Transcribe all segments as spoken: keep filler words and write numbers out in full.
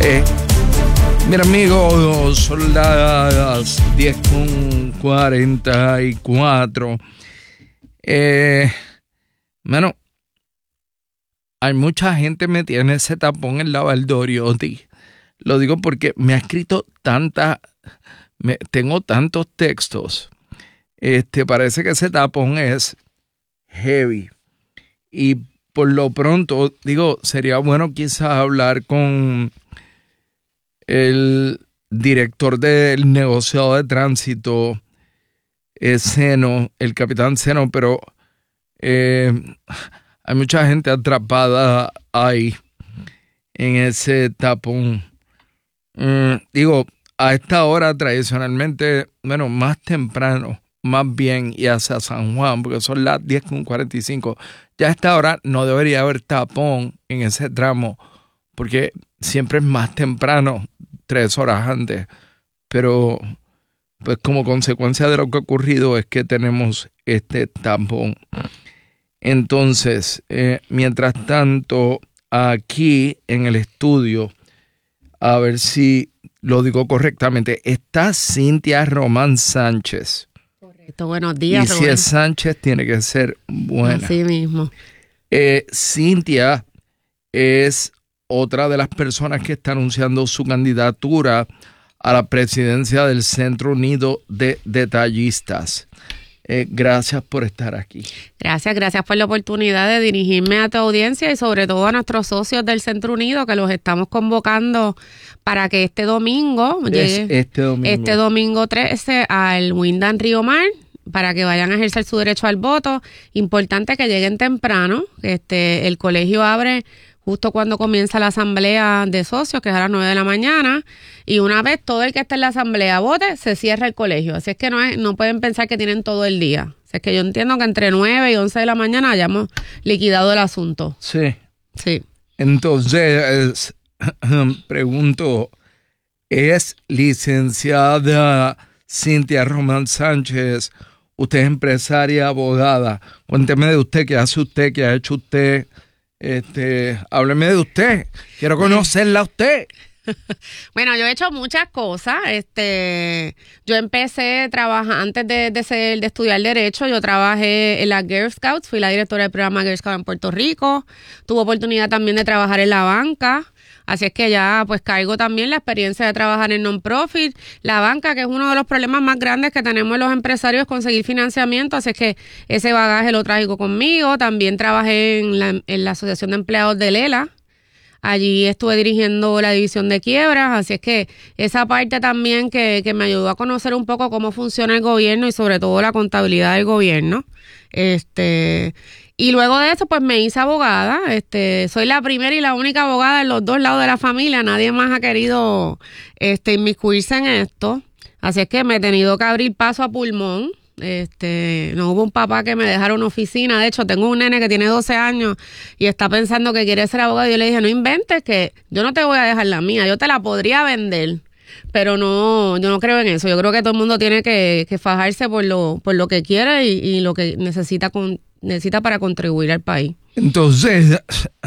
Eh, mira, amigos, son las diez con cuarenta y cuatro. Eh, bueno, hay mucha gente metida en ese tapón en la Valdoriotti. Lo digo porque me ha escrito tanta, me, tengo tantos textos. Este, parece que ese tapón es heavy. Y por lo pronto, digo, sería bueno quizás hablar con el director del negociado de tránsito, eh, Seno, el capitán Seno, pero eh, hay mucha gente atrapada ahí en ese tapón. Mm, digo, a esta hora tradicionalmente, bueno, más temprano, más bien, y hacia San Juan, porque son las diez con cuarenta y cinco, ya a esta hora no debería haber tapón en ese tramo, porque siempre es más temprano, tres horas antes, pero pues como consecuencia de lo que ha ocurrido es que tenemos este tapón. Entonces, eh, mientras tanto, aquí en el estudio, a ver si lo digo correctamente, está Cintia Román Sánchez. Correcto, buenos días. Y si es Sánchez, tiene que ser buena. Así mismo. Eh, Cintia es otra de las personas que está anunciando su candidatura a la presidencia del Centro Unido de Detallistas. Eh, gracias por estar aquí. Gracias, gracias por la oportunidad de dirigirme a tu audiencia y sobre todo a nuestros socios del Centro Unido, que los estamos convocando para que este domingo llegue es este domingo este domingo trece al Wyndham Río Mar, para que vayan a ejercer su derecho al voto. Importante que lleguen temprano. Este, el colegio abre justo cuando comienza la asamblea de socios, que es a las nueve de la mañana, y una vez todo el que esté en la asamblea vote, se cierra el colegio. Así es que no es, no pueden pensar que tienen todo el día. Así es que yo entiendo que entre nueve y once de la mañana hayamos liquidado el asunto. Sí. Sí. Entonces, pregunto, ¿es licenciada Cintia Román Sánchez? Usted es empresaria, abogada. Cuénteme de usted, qué hace usted, qué ha hecho usted. Este, hábleme de usted. Quiero conocerla a usted. Bueno, yo he hecho muchas cosas. Este, yo empecé trabajar antes de, de ser, de estudiar derecho. Yo trabajé en la Girl Scouts, fui la directora del programa Girl Scouts en Puerto Rico. Tuve oportunidad también de trabajar en la banca. Así es que ya pues cargo también la experiencia de trabajar en non-profit, la banca, que es uno de los problemas más grandes que tenemos los empresarios, es conseguir financiamiento. Así es que ese bagaje lo traigo conmigo. También trabajé en la, en la Asociación de Empleados de Lela. Allí estuve dirigiendo la división de quiebras, así es que esa parte también que, que me ayudó a conocer un poco cómo funciona el gobierno y sobre todo la contabilidad del gobierno. Este, y luego de eso pues me hice abogada. Este, soy la primera y la única abogada en los dos lados de la familia. Nadie más ha querido este, inmiscuirse en esto. Así es que me he tenido que abrir paso a pulmón. Este, no hubo un papá que me dejara una oficina. De hecho, tengo un nene que tiene doce años y está pensando que quiere ser abogado. Yo le dije, no inventes, que yo no te voy a dejar la mía, yo te la podría vender, pero no, yo no creo en eso. Yo creo que todo el mundo tiene que, que fajarse por lo, por lo que quiere y, y lo que necesita, con, necesita para contribuir al país. Entonces,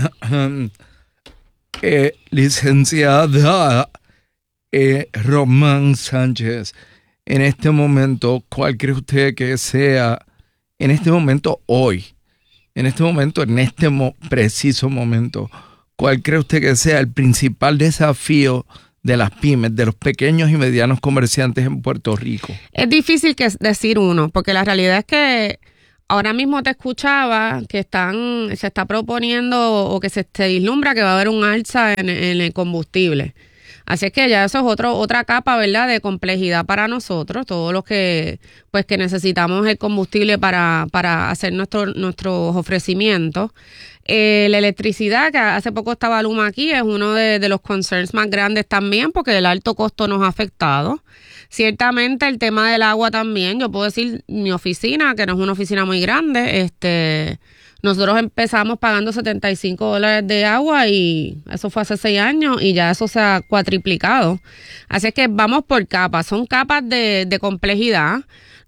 eh, licenciada eh, Román Sánchez, en este momento, ¿cuál cree usted que sea, en este momento hoy, en este momento, en este mo- preciso momento, cuál cree usted que sea el principal desafío de las pymes, de los pequeños y medianos comerciantes en Puerto Rico? Es difícil que decir uno, porque la realidad es que ahora mismo te escuchaba que están, se está proponiendo o que se, se vislumbra que va a haber un alza en, en el combustible. Así es que ya eso es otro, otra capa, ¿verdad?, de complejidad para nosotros, todos los que pues que necesitamos el combustible para, para hacer nuestro, nuestros ofrecimientos. Eh, la electricidad, que hace poco estaba Luma aquí, es uno de, de los concerns más grandes también, porque el alto costo nos ha afectado. Ciertamente el tema del agua también. Yo puedo decir, mi oficina, que no es una oficina muy grande, este... nosotros empezamos pagando setenta y cinco dólares de agua y eso fue hace seis años y ya eso se ha cuatriplicado. Así que vamos por capas, son capas de, de complejidad.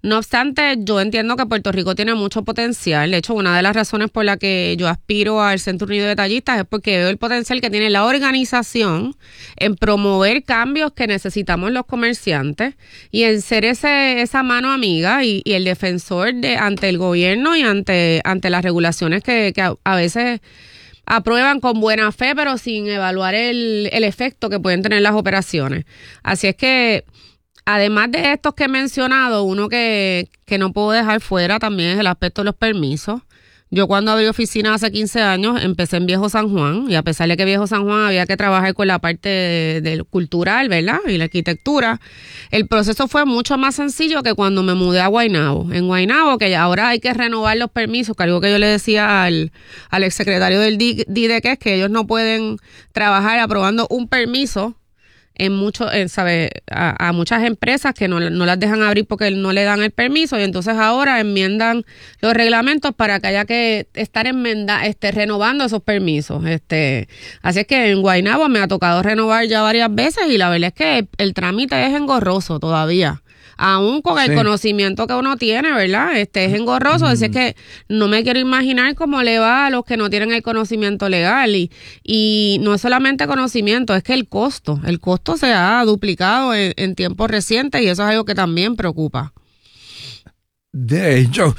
No obstante, yo entiendo que Puerto Rico tiene mucho potencial. De hecho, una de las razones por la que yo aspiro al Centro Unido de Detallistas es porque veo el potencial que tiene la organización en promover cambios que necesitamos los comerciantes y en ser ese, esa mano amiga y, y el defensor de ante el gobierno y ante, ante las regulaciones que, que a, a veces aprueban con buena fe, pero sin evaluar el, el efecto que pueden tener las operaciones. Así es que, además de estos que he mencionado, uno que, que no puedo dejar fuera también es el aspecto de los permisos. Yo cuando abrí oficina hace quince años empecé en Viejo San Juan y a pesar de que Viejo San Juan había que trabajar con la parte de, de cultural, ¿verdad? Y la arquitectura, el proceso fue mucho más sencillo que cuando me mudé a Guaynabo. En Guaynabo, que ahora hay que renovar los permisos, que algo que yo le decía al, al exsecretario del D I D E, que es que ellos no pueden trabajar aprobando un permiso en mucho, en, ¿sabe? A, a muchas empresas que no, no las dejan abrir porque no le dan el permiso y entonces ahora enmiendan los reglamentos para que haya que estar enmenda, este, renovando esos permisos. Este, así es que en Guaynabo me ha tocado renovar ya varias veces y la verdad es que el, el trámite es engorroso todavía. Aún con el sí. conocimiento que uno tiene, ¿verdad? Este es engorroso, mm. así es que no me quiero imaginar cómo le va a los que no tienen el conocimiento legal. Y, y no es solamente conocimiento, es que el costo, el costo se ha duplicado en, en tiempos recientes y eso es algo que también preocupa. De hecho,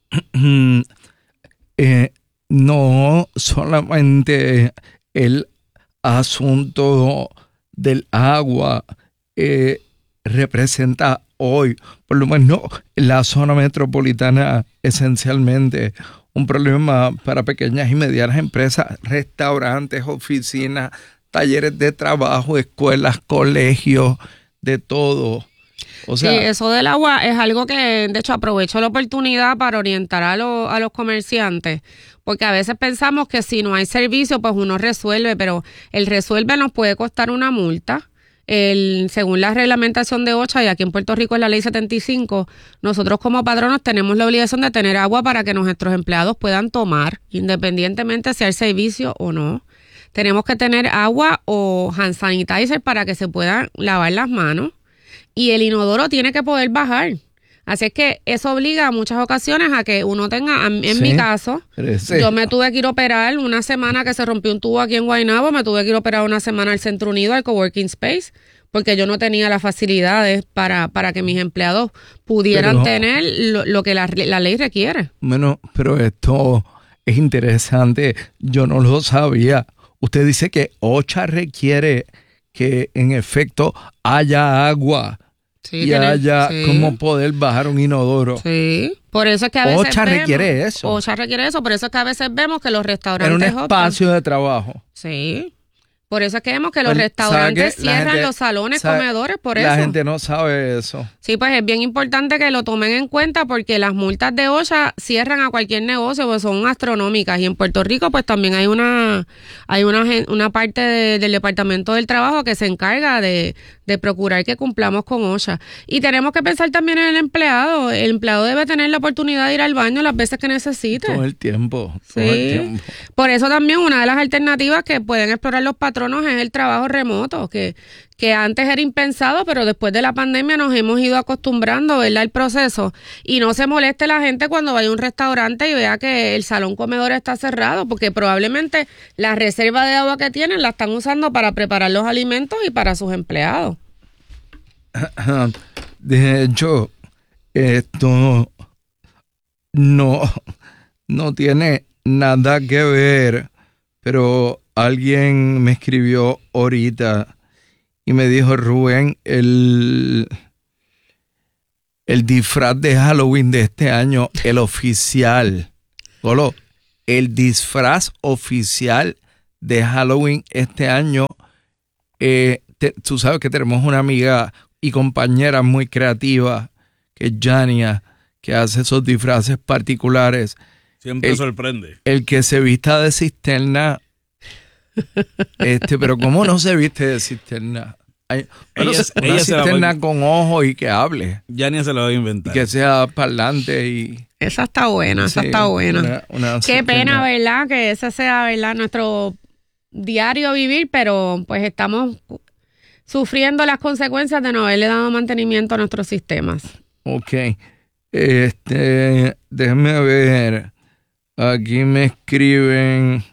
eh, no solamente el asunto del agua eh, representa hoy, por lo menos en la zona metropolitana, esencialmente un problema para pequeñas y medianas empresas, restaurantes, oficinas, talleres de trabajo, escuelas, colegios, de todo. O sea, sí, eso del agua es algo que, de hecho, aprovecho la oportunidad para orientar a, lo, a los comerciantes, porque a veces pensamos que si no hay servicio, pues uno resuelve, pero el resuelve nos puede costar una multa. El, según la reglamentación de OCHA, y aquí en Puerto Rico es la ley setenta y cinco, nosotros como patronos tenemos la obligación de tener agua para que nuestros empleados puedan tomar, independientemente si hay servicio o no. Tenemos que tener agua o hand sanitizer para que se puedan lavar las manos y el inodoro tiene que poder bajar. Así es que eso obliga a muchas ocasiones a que uno tenga, en sí, mi caso, sí. yo me tuve que ir a operar una semana que se rompió un tubo aquí en Guaynabo, me tuve que ir a operar una semana al Centro Unido, al Coworking Space, porque yo no tenía las facilidades para, para que mis empleados pudieran pero, tener lo, lo que la, la ley requiere. Bueno, pero esto es interesante, yo no lo sabía. Usted dice que OCHA requiere que en efecto haya agua. Sí, y tiene, haya sí. cómo poder bajar un inodoro. Sí, por eso es que a veces OCHA vemos, requiere eso. OCHA requiere eso, por eso es que a veces vemos que los restaurantes... En un espacio optan, de trabajo. Sí, por eso es que vemos que los pues, restaurantes cierran gente, los salones, sabe, comedores, por eso. La gente no sabe eso. Sí, pues es bien importante que lo tomen en cuenta porque las multas de OCHA cierran a cualquier negocio, pues son astronómicas. Y en Puerto Rico, pues también hay una hay una, una parte de, del Departamento del Trabajo que se encarga de, de procurar que cumplamos con OCHA. Y tenemos que pensar también en el empleado. El empleado debe tener la oportunidad de ir al baño las veces que necesite. Todo el tiempo. Todo sí. el tiempo. Por eso también una de las alternativas que pueden explorar los patronos es el trabajo remoto, que, que antes era impensado, pero después de la pandemia nos hemos ido acostumbrando, ¿verdad?, el proceso. Y no se moleste la gente cuando vaya a un restaurante y vea que el salón comedor está cerrado, porque probablemente la reserva de agua que tienen la están usando para preparar los alimentos y para sus empleados. De hecho, esto no, no tiene nada que ver, pero alguien me escribió ahorita y me dijo, Rubén, el, el disfraz de Halloween de este año, el oficial, Golo, el disfraz oficial de Halloween este año, eh, te, tú sabes que tenemos una amiga y compañera muy creativa, que es Yania, que hace esos disfraces particulares. Siempre el, sorprende. El que se vista de cisterna. Este, pero ¿cómo no se viste de cisterna? Hay, bueno, ella, una ella cisterna con ojos y que hable. Ya ni se lo voy a inventar. Y que sea parlante y... Esa está buena, esa sí, está buena. Una, una Qué cisterna. Pena, ¿verdad? Que ese sea, ¿verdad?, nuestro diario vivir, pero pues estamos sufriendo las consecuencias de no haberle dado mantenimiento a nuestros sistemas. Ok. Este, déjame ver. Aquí me escriben.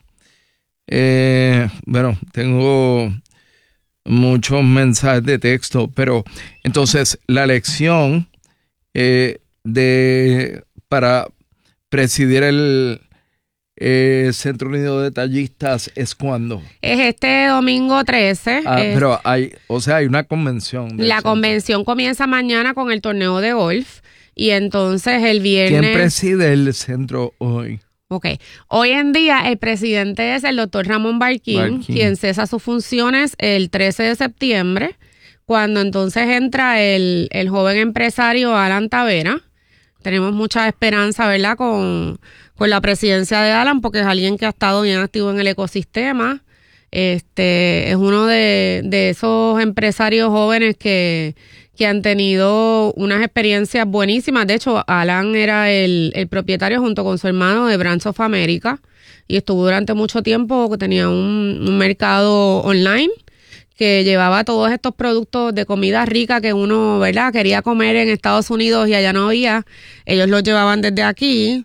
Eh, bueno, tengo muchos mensajes de texto, pero entonces la elección eh, de para presidir el eh, Centro Unido de Tallistas es cuándo. Es este domingo trece. Ah, es, pero hay, o sea, hay una convención. La convención comienza mañana con el torneo de golf y entonces el viernes. ¿Quién preside el centro hoy? Ok. Hoy en día el presidente es el doctor Ramón Barquín, Barquín, quien cesa sus funciones el trece de septiembre, cuando entonces entra el, el joven empresario Alan Tavera. Tenemos mucha esperanza, ¿verdad?, con, con la presidencia de Alan, porque es alguien que ha estado bien activo en el ecosistema. Este es uno de, de esos empresarios jóvenes que, que han tenido unas experiencias buenísimas. De hecho, Alan era el, el propietario junto con su hermano de Brands of America y estuvo durante mucho tiempo, que tenía un, un mercado online que llevaba todos estos productos de comida rica que uno, ¿verdad?, quería comer en Estados Unidos y allá no había. Ellos los llevaban desde aquí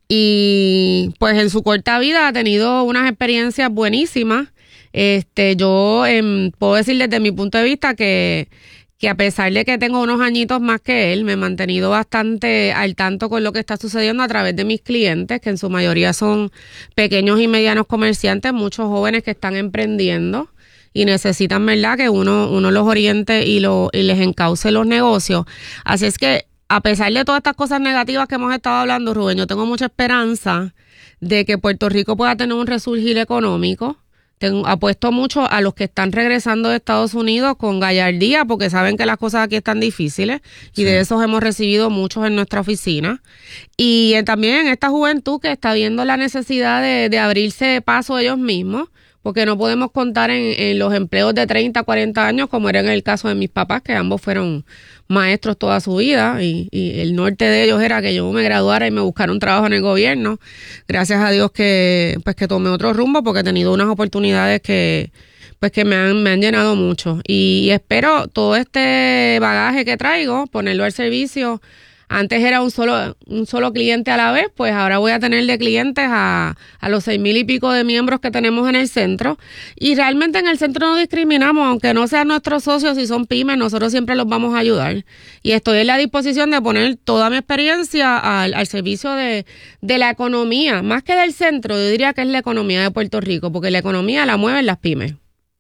y pues en su corta vida ha tenido unas experiencias buenísimas. Este, yo eh, puedo decir desde mi punto de vista que, que a pesar de que tengo unos añitos más que él, me he mantenido bastante al tanto con lo que está sucediendo a través de mis clientes, que en su mayoría son pequeños y medianos comerciantes, muchos jóvenes que están emprendiendo y necesitan, ¿verdad?, que uno, uno los oriente y, lo, y les encauce los negocios. Así es que, a pesar de todas estas cosas negativas que hemos estado hablando, Rubén, yo tengo mucha esperanza de que Puerto Rico pueda tener un resurgir económico. Tengo, apuesto mucho a los que están regresando de Estados Unidos con gallardía, porque saben que las cosas aquí están difíciles, y sí, de esos hemos recibido muchos en nuestra oficina. Y eh, también en esta juventud que está viendo la necesidad de, de abrirse paso ellos mismos, porque no podemos contar en, en los empleos de treinta, cuarenta años, como era en el caso de mis papás, que ambos fueron maestros toda su vida, y, y el norte de ellos era que yo me graduara y me buscara un trabajo en el gobierno. Gracias a Dios que pues que tomé otro rumbo, porque he tenido unas oportunidades que pues que me han, me han llenado mucho. Y, y espero todo este bagaje que traigo, ponerlo al servicio. Antes era un solo un solo cliente a la vez, pues ahora voy a tener de clientes a, a los seis mil y pico de miembros que tenemos en el centro. Y realmente en el centro no discriminamos, aunque no sean nuestros socios, si son pymes, nosotros siempre los vamos a ayudar. Y estoy en la disposición de poner toda mi experiencia al, al servicio de, de la economía, más que del centro, yo diría que es la economía de Puerto Rico, porque la economía la mueven las pymes.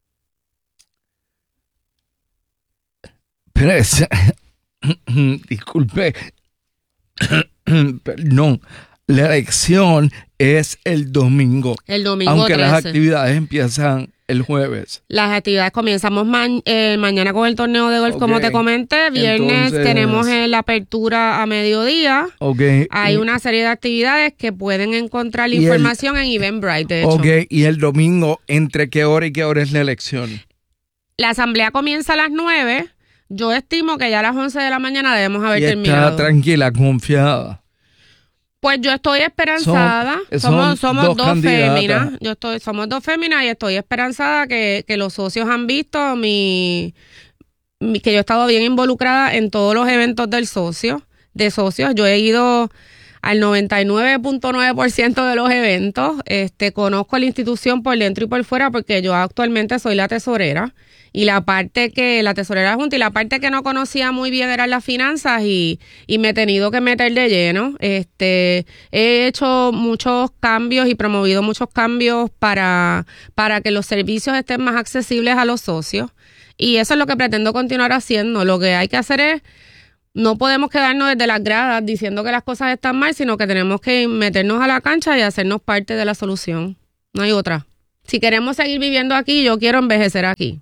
Pero es, disculpe, no, la elección es el domingo. El domingo aunque trece. Las actividades empiezan el jueves. Las actividades comenzamos ma eh, mañana con el torneo de golf, okay, como te comenté. Viernes entonces tenemos eh, la apertura a mediodía. Okay. Hay y, una serie de actividades que pueden encontrar la información el, en Eventbrite, de hecho. Ok, y el domingo, ¿entre qué hora y qué hora es la elección? La asamblea comienza a las nueve. Yo estimo que ya a las once de la mañana debemos haber y terminado. Está tranquila, confiada. Pues yo estoy esperanzada. Son, somos somos dos, dos féminas. Yo estoy, somos dos féminas y estoy esperanzada que, que los socios han visto mi, mi que yo he estado bien involucrada en todos los eventos del socio, de socios. Yo he ido al noventa y nueve punto nueve por ciento de los eventos. Este, conozco la institución por dentro y por fuera, porque yo actualmente soy la tesorera. Y la parte que, la tesorera junta, y la parte que no conocía muy bien eran las finanzas, y, y me he tenido que meter de lleno. Este, he hecho muchos cambios y promovido muchos cambios para, para que los servicios estén más accesibles a los socios. Y eso es lo que pretendo continuar haciendo. Lo que hay que hacer es, no podemos quedarnos desde las gradas diciendo que las cosas están mal, sino que tenemos que meternos a la cancha y hacernos parte de la solución. No hay otra. Si queremos seguir viviendo aquí, yo quiero envejecer aquí.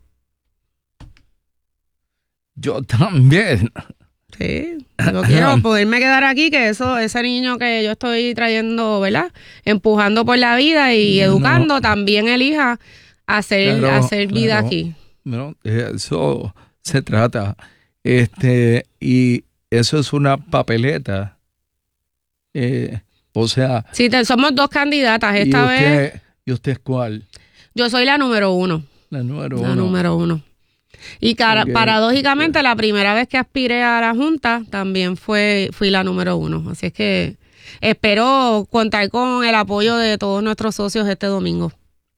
Yo también. Sí, yo quiero poderme quedar aquí, que eso, ese niño que yo estoy trayendo, ¿verdad?, empujando por la vida y educando, no, también elija hacer, claro, hacer vida claro, aquí. No, eso se trata. Este, y eso es una papeleta. Eh, o sea. Sí, te, somos dos candidatas esta ¿y usted, vez. ¿Y usted es cuál? Yo soy la número uno. La número la uno. La número uno. Y cara, okay. paradójicamente, la primera vez que aspiré a la Junta también fue fui la número uno. Así es que espero contar con el apoyo de todos nuestros socios este domingo.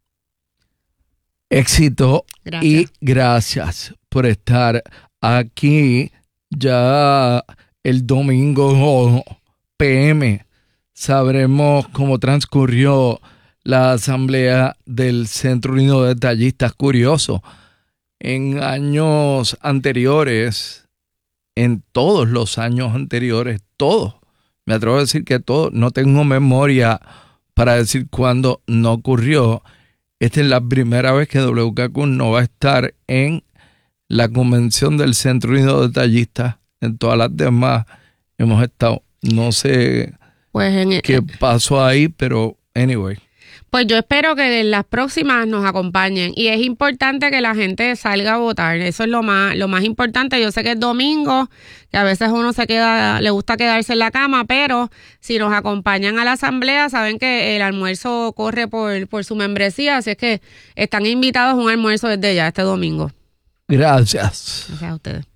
Éxito. Gracias. Y gracias por estar aquí. Ya el domingo P M sabremos cómo transcurrió la asamblea del Centro Unido de Detallistas. Curioso. En años anteriores, en todos los años anteriores, todos, me atrevo a decir que todos, no tengo memoria para decir cuándo no ocurrió. Esta es la primera vez que W K Q no va a estar en la convención del Centro Unido de Detallistas. En todas las demás hemos estado. No sé pues en qué el... pasó ahí, pero anyway. Pues yo espero que en las próximas nos acompañen y es importante que la gente salga a votar, eso es lo más lo más importante. Yo sé que es domingo, que a veces uno se queda, le gusta quedarse en la cama, pero si nos acompañan a la asamblea, saben que el almuerzo corre por, por su membresía, así es que están invitados a un almuerzo desde ya este domingo. Gracias. Gracias a ustedes.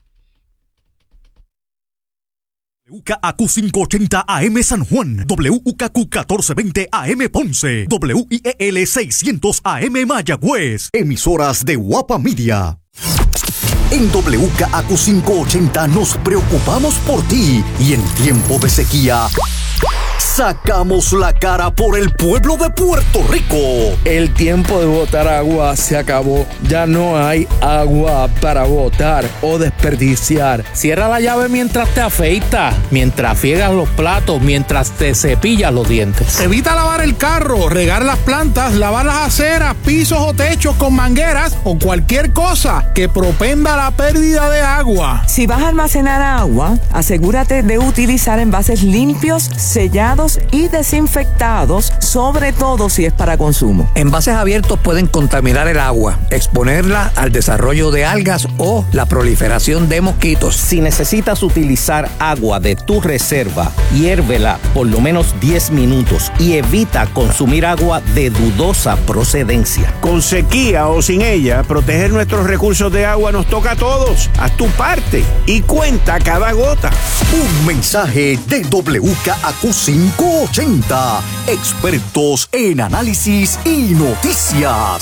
W K A Q quinientos ochenta A M San Juan, W K Q catorce veinte A M Ponce, W I E L seiscientos A M Mayagüez, emisoras de Guapa Media. En W K A Q quinientos ochenta nos preocupamos por ti y en tiempo de sequía sacamos la cara por el pueblo de Puerto Rico. El tiempo de botar agua se acabó. Ya no hay agua para botar o desperdiciar. Cierra la llave mientras te afeitas, mientras friegas los platos, mientras te cepillas los dientes. Evita lavar el carro, regar las plantas, lavar las aceras, pisos o techos con mangueras o cualquier cosa que propenda la pérdida de agua. Si vas a almacenar agua, asegúrate de utilizar envases limpios, sellados y desinfectados, sobre todo si es para consumo. Envases abiertos pueden contaminar el agua, exponerla al desarrollo de algas o la proliferación de mosquitos. Si necesitas utilizar agua de tu reserva, hiérvela por lo menos diez minutos y evita consumir agua de dudosa procedencia. Con sequía o sin ella, proteger nuestros recursos de agua nos toca a todos. Haz tu parte y cuenta cada gota. Un mensaje de W K A Q quinientos ochenta, expertos en análisis y noticias.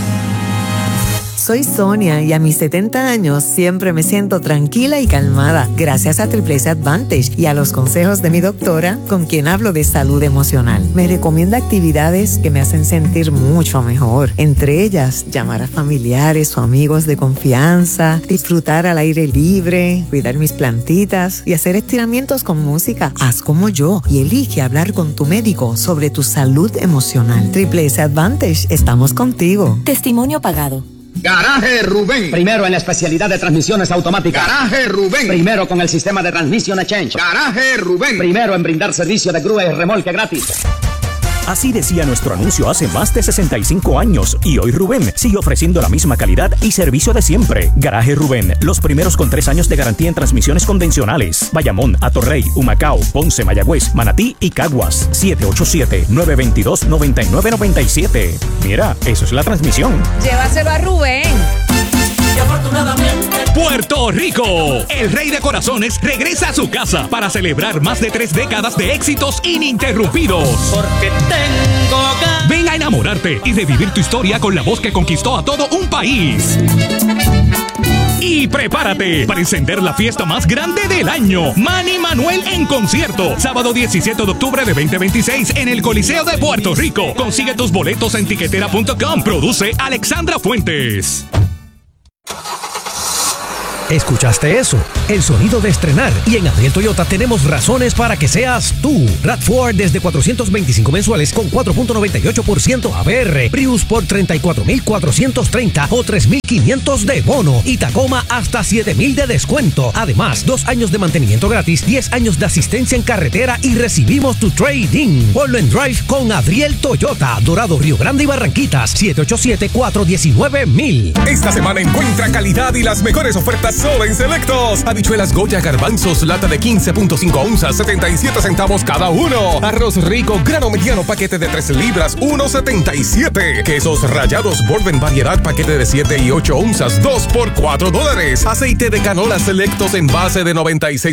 Soy Sonia y a mis setenta años siempre me siento tranquila y calmada gracias a Triple S Advantage y a los consejos de mi doctora, con quien hablo de salud emocional. Me recomienda actividades que me hacen sentir mucho mejor, entre ellas llamar a familiares o amigos de confianza, disfrutar al aire libre, cuidar mis plantitas y hacer estiramientos con música. Haz como yo y elige hablar con tu médico sobre tu salud emocional. Triple S Advantage, estamos contigo. Testimonio pagado. Garaje Rubén. Primero en la especialidad de transmisiones automáticas. Garaje Rubén. Primero con el sistema de Transmission Exchange. Garaje Rubén. Primero en brindar servicio de grúa y remolque gratis. Así decía nuestro anuncio hace más de sesenta y cinco años y hoy Rubén sigue ofreciendo la misma calidad y servicio de siempre. Garaje Rubén, los primeros con tres años de garantía en transmisiones convencionales. Bayamón, Atorrey, Humacao, Ponce, Mayagüez, Manatí y Caguas. siete ocho siete, nueve dos dos, nueve nueve nueve siete. Mira, eso es la transmisión. Llévaselo a Rubén. Y afortunadamente Puerto Rico, el rey de corazones regresa a su casa para celebrar más de tres décadas de éxitos ininterrumpidos. Porque tengo ganas. Ven a enamorarte y revivir tu historia con la voz que conquistó a todo un país. Y prepárate para encender la fiesta más grande del año. Manny Manuel en concierto. Sábado diecisiete de octubre de veinte veintiséis en el Coliseo de Puerto Rico. Consigue tus boletos en tiquetera punto com. Produce Alexandra Fuentes. ¿Escuchaste eso? El sonido de estrenar. Y en Adriel Toyota tenemos razones para que seas tú. RAV cuatro desde cuatrocientos veinticinco mensuales con cuatro punto noventa y ocho por ciento A B R. Prius por treinta y cuatro mil cuatrocientos treinta o tres mil quinientos de bono. Y Tacoma hasta siete mil de descuento. Además, dos años de mantenimiento gratis, diez años de asistencia en carretera y recibimos tu trade-in. Ponlo en Drive con Adriel Toyota. Dorado, Río Grande y Barranquitas. siete ocho siete, cuatro uno nueve, mil. Esta semana encuentra calidad y las mejores ofertas solo en Selectos. Habichuelas Goya garbanzos, lata de quince punto cinco onzas, setenta y siete centavos cada uno. Arroz rico, grano mediano, paquete de tres libras, uno setenta y siete. Quesos rallados Borden variedad, paquete de siete y ocho onzas, dos por cuatro dólares. Aceite de canola Selectos en base de noventa y seis